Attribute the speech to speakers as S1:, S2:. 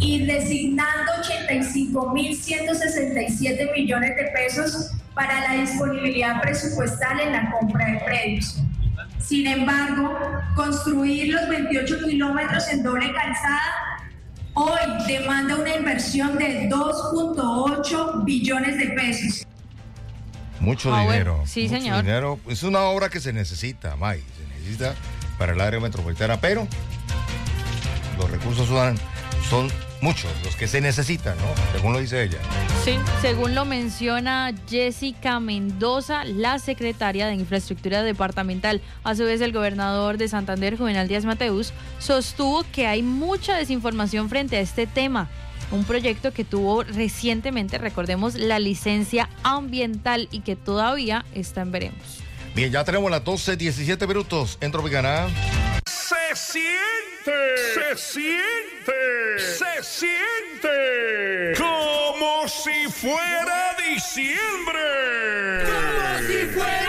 S1: y designando 85.167 millones de pesos para la disponibilidad presupuestal en la compra de predios. Sin embargo, construir los 28 kilómetros en doble calzada hoy demanda una inversión de 2.8 billones de pesos.
S2: Mucho dinero.
S3: Sí,
S2: mucho
S3: señor.
S2: Dinero. Es una obra que se necesita, May, se necesita para el área metropolitana, pero los recursos son muchos, los que se necesitan, ¿no? Según lo dice ella.
S3: Sí, según lo menciona Jessica Mendoza, la secretaria de Infraestructura Departamental. A su vez, el gobernador de Santander, Juvenal Díaz Mateus, sostuvo que hay mucha desinformación frente a este tema. Un proyecto que tuvo recientemente, recordemos, la licencia ambiental y que todavía está en veremos.
S2: Bien, ya tenemos las 12:17 minutos en Tropicana.
S4: Se siente como si fuera diciembre.
S5: Como si fuera